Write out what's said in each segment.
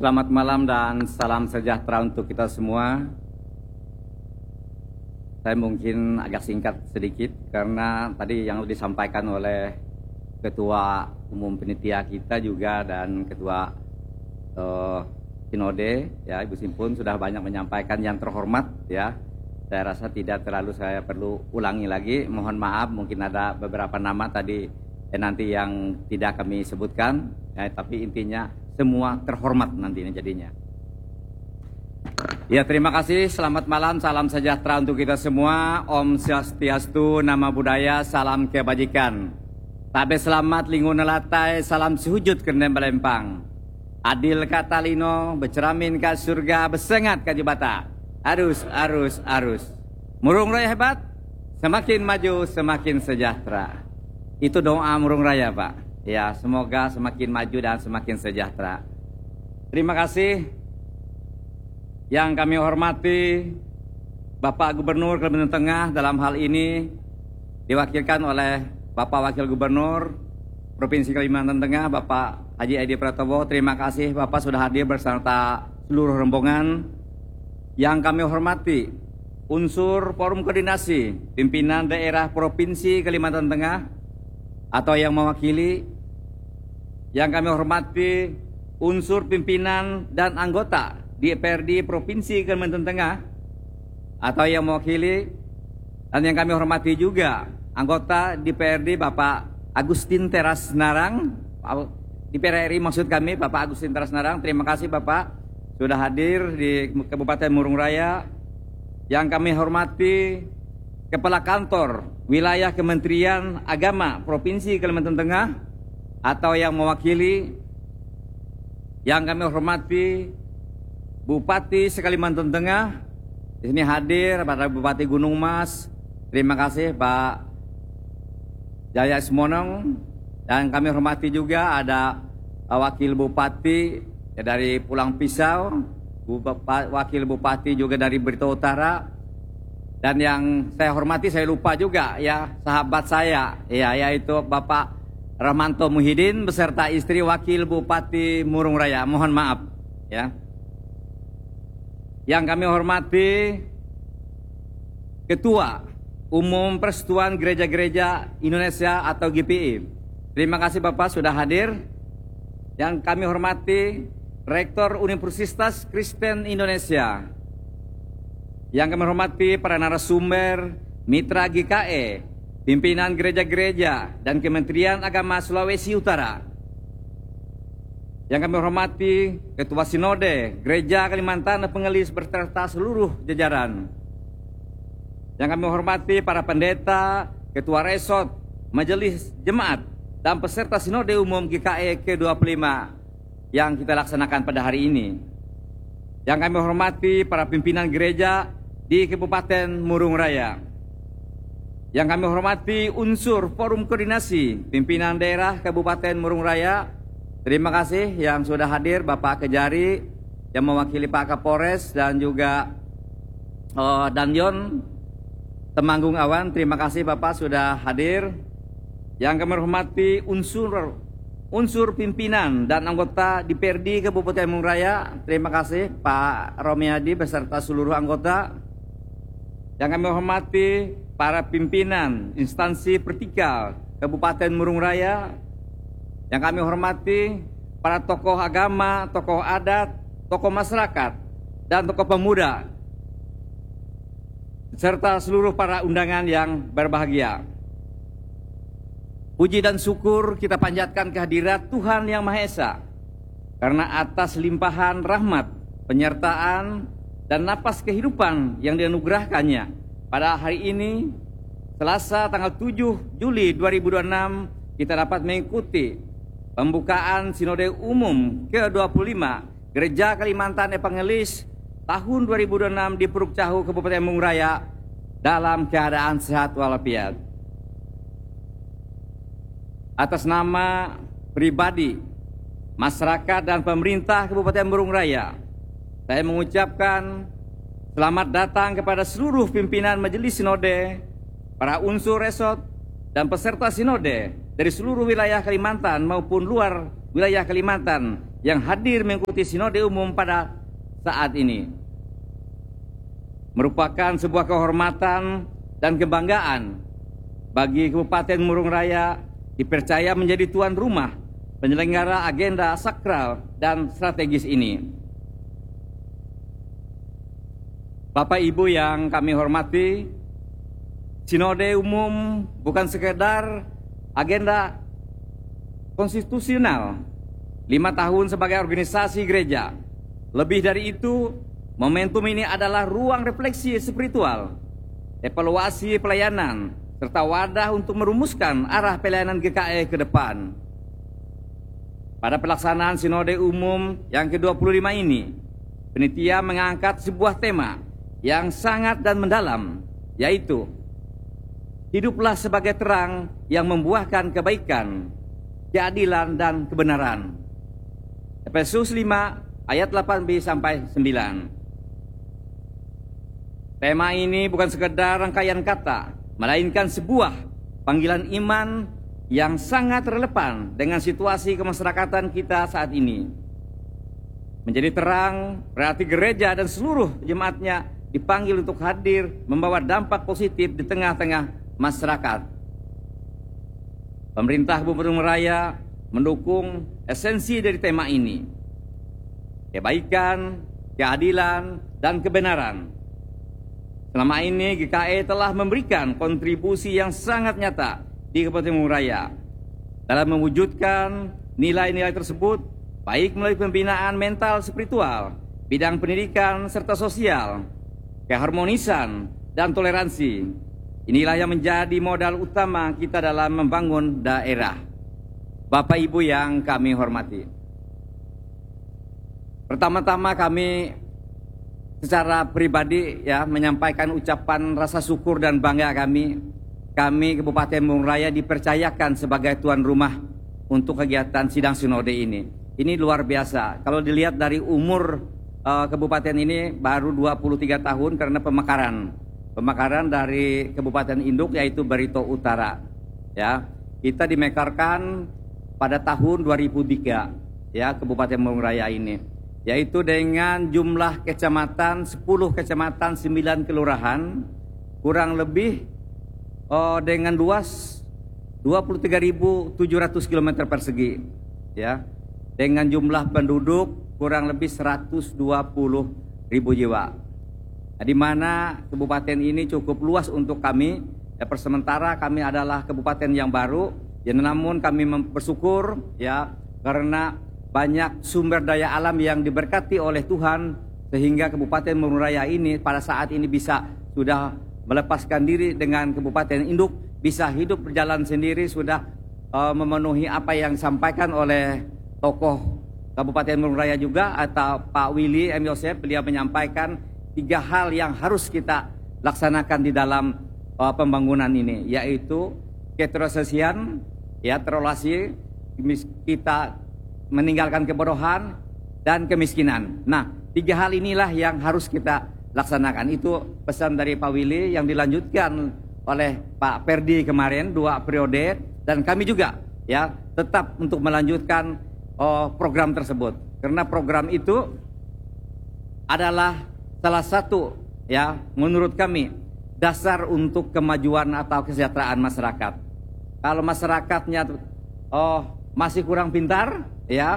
Selamat malam dan salam sejahtera untuk kita semua. Saya mungkin agak singkat sedikit karena tadi yang disampaikan oleh Ketua Umum Panitia kita juga dan Ketua Sinode, ya Ibu Simpun sudah banyak menyampaikan yang terhormat, ya. Saya rasa tidak terlalu saya perlu ulangi lagi. Mohon maaf, mungkin ada beberapa nama tadi nanti yang tidak kami sebutkan, ya, tapi intinya semua terhormat nantinya jadinya. Ya, terima kasih. Selamat malam, salam sejahtera untuk kita semua. Om Swastiastu, Nama Budaya, salam kebajikan. Tabe selamat lingun nelatai, salam sehujud kenen balempang. Adil katalino, beceramin ka surga, besengat ka jebata. Arus, arus, arus. Murung raya hebat, semakin maju, semakin sejahtera. Itu doa murung raya, Pak. Ya, semoga semakin maju dan semakin sejahtera. Terima kasih. Yang kami hormati Bapak Gubernur Kalimantan Tengah, dalam hal ini diwakilkan oleh Bapak Wakil Gubernur Provinsi Kalimantan Tengah, Bapak Haji Edi Pratowo. Terima kasih Bapak sudah hadir beserta seluruh rombongan. Yang kami hormati unsur forum koordinasi pimpinan daerah Provinsi Kalimantan Tengah atau yang mewakili. Yang kami hormati unsur pimpinan dan anggota DPRD Provinsi Kalimantan Tengah atau yang mewakili, dan yang kami hormati juga anggota DPRD Bapak Agustin Teras Narang, DPR RI maksud kami Bapak Agustin Teras Narang. Terima kasih Bapak sudah hadir di Kabupaten Murung Raya. Yang kami hormati Kepala Kantor Wilayah Kementerian Agama Provinsi Kalimantan Tengah atau yang mewakili. Yang kami hormati Bupati Kalimantan Tengah. Di sini hadir pada Bupati Gunung Mas. Terima kasih Pak Jaya Semonong. Dan kami hormati juga ada Wakil Bupati dari Pulang Pisau, Wakil Bupati juga dari Berita Utara. Dan yang saya hormati, saya lupa juga ya, sahabat saya, ya, yaitu Bapak Rahmanto Muhyiddin beserta istri Wakil Bupati Murung Raya. Mohon maaf, ya. Yang kami hormati Ketua Umum Persatuan Gereja-Gereja Indonesia atau GPI. Terima kasih Bapak sudah hadir. Yang kami hormati Rektor Universitas Kristen Indonesia. Yang kami hormati para narasumber, mitra GKE, pimpinan gereja-gereja dan Kementerian Agama Sulawesi Utara. Yang kami hormati Ketua Sinode Gereja Kalimantan dan Pengelis beserta seluruh jajaran. Yang kami hormati para pendeta, Ketua Resort, Majelis Jemaat dan peserta Sinode Umum GKE ke-25 yang kita laksanakan pada hari ini. Yang kami hormati para pimpinan gereja di Kabupaten Murung Raya. Yang kami hormati unsur forum koordinasi pimpinan daerah Kabupaten Murung Raya. Terima kasih yang sudah hadir Bapak Kejari yang mewakili Pak Kapolres dan juga Danjon Temanggung Awan. Terima kasih Bapak sudah hadir. Yang kami hormati unsur pimpinan dan anggota DPRD Kabupaten Murung Raya. Terima kasih Pak Romiadi beserta seluruh anggota. Yang kami hormati para pimpinan instansi vertikal Kabupaten Murung Raya. Yang kami hormati para tokoh agama, tokoh adat, tokoh masyarakat, dan tokoh pemuda, serta seluruh para undangan yang berbahagia. Puji dan syukur kita panjatkan kehadirat Tuhan Yang Maha Esa, karena atas limpahan rahmat, penyertaan, dan napas kehidupan yang dianugerahkannya pada hari ini, Selasa tanggal 7 Juli 2026, kita dapat mengikuti pembukaan Sinode Umum ke-25 Gereja Kalimantan Evangelis tahun 2026 di Puruk Cahu, Kabupaten Murung Raya dalam keadaan sehat walafiat. Atas nama pribadi, masyarakat dan pemerintah Kabupaten Murung Raya, saya mengucapkan selamat datang kepada seluruh pimpinan Majelis Sinode, para unsur resort, dan peserta Sinode dari seluruh wilayah Kalimantan maupun luar wilayah Kalimantan yang hadir mengikuti Sinode Umum pada saat ini. Merupakan sebuah kehormatan dan kebanggaan bagi Kabupaten Murung Raya dipercaya menjadi tuan rumah penyelenggara agenda sakral dan strategis ini. Bapak Ibu yang kami hormati, Sinode Umum bukan sekedar agenda konstitusional 5 tahun sebagai organisasi gereja. Lebih dari itu, momentum ini adalah ruang refleksi spiritual, evaluasi pelayanan, serta wadah untuk merumuskan arah pelayanan GKE ke depan. Pada pelaksanaan Sinode Umum yang ke-25 ini, panitia mengangkat sebuah tema yang sangat dan mendalam, yaitu hiduplah sebagai terang yang membuahkan kebaikan, keadilan dan kebenaran. Efesus 5 ayat 8b sampai 9. Tema ini bukan sekedar rangkaian kata, melainkan sebuah panggilan iman yang sangat relevan dengan situasi kemasyarakatan kita saat ini. Menjadi terang berarti gereja dan seluruh jemaatnya dipanggil untuk hadir membawa dampak positif di tengah-tengah masyarakat. Pemerintah Kabupaten Murung Raya mendukung esensi dari tema ini, kebaikan, keadilan, dan kebenaran. Selama ini GKE telah memberikan kontribusi yang sangat nyata di Kabupaten Murung Raya dalam mewujudkan nilai-nilai tersebut, baik melalui pembinaan mental spiritual, bidang pendidikan serta sosial, keharmonisan dan toleransi. Inilah yang menjadi modal utama kita dalam membangun daerah. Bapak Ibu yang kami hormati, pertama-tama kami secara pribadi menyampaikan ucapan rasa syukur dan bangga kami Kabupaten Murung Raya dipercayakan sebagai tuan rumah untuk kegiatan sidang sinode ini. Ini luar biasa. Kalau dilihat dari umur kabupaten ini baru 23 tahun karena pemekaran dari Kabupaten Induk yaitu Barito Utara. Ya, kita dimekarkan pada tahun 2003 ya Kabupaten Murung Raya ini, yaitu dengan jumlah kecamatan 10 kecamatan 9 kelurahan, kurang lebih dengan luas 23.700 km persegi ya, dengan jumlah penduduk kurang lebih 120.000 jiwa. Nah, di mana kabupaten ini cukup luas untuk kami. Sementara kami adalah kabupaten yang baru, namun kami bersyukur ya karena banyak sumber daya alam yang diberkati oleh Tuhan sehingga Kabupaten Murung Raya ini pada saat ini sudah melepaskan diri dengan Kabupaten Induk, bisa hidup berjalan sendiri, sudah memenuhi apa yang disampaikan oleh tokoh Kabupaten Murung Raya juga atau Pak Willy M. Yosef. Beliau menyampaikan 3 hal yang harus kita laksanakan di dalam pembangunan ini, yaitu keterosialisan, terrelasi, kita meninggalkan kebodohan dan kemiskinan. Nah, 3 hal inilah yang harus kita laksanakan. Itu pesan dari Pak Willy yang dilanjutkan oleh Pak Perdi kemarin 2 periode, dan kami juga tetap untuk melanjutkan program tersebut, karena program itu adalah salah satu menurut kami dasar untuk kemajuan atau kesejahteraan masyarakat. Kalau masyarakatnya masih kurang pintar,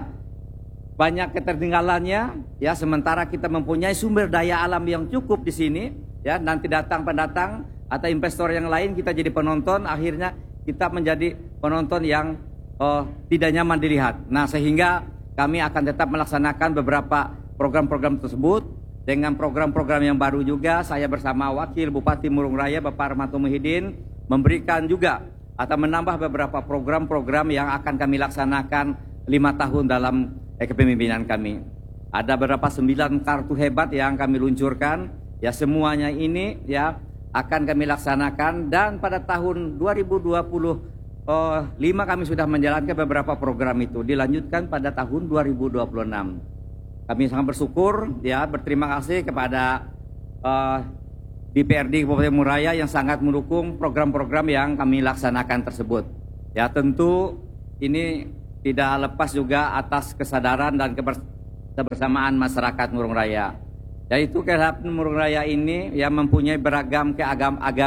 banyak ketertinggalannya, sementara kita mempunyai sumber daya alam yang cukup di sini, nanti pendatang atau investor yang lain kita jadi penonton, akhirnya kita menjadi penonton yang tidak nyaman dilihat. Nah, sehingga kami akan tetap melaksanakan beberapa program-program tersebut dengan program-program yang baru juga. Saya bersama Wakil Bupati Murung Raya Bapak Rahmato Muhyiddin memberikan juga atau menambah beberapa program-program yang akan kami laksanakan 5 tahun dalam kepemimpinan kami. Ada beberapa 9 kartu hebat yang kami luncurkan, semuanya ini akan kami laksanakan, dan pada tahun 2025 kami sudah menjalankan beberapa program itu, dilanjutkan pada tahun 2026. Kami sangat bersyukur, berterima kasih kepada DPRD Kabupaten Murung Raya yang sangat mendukung program-program yang kami laksanakan tersebut. Tentu ini tidak lepas juga atas kesadaran dan kebersamaan masyarakat Murung Raya. Yaitu kerap Murung Raya ini yang mempunyai beragam keagamaan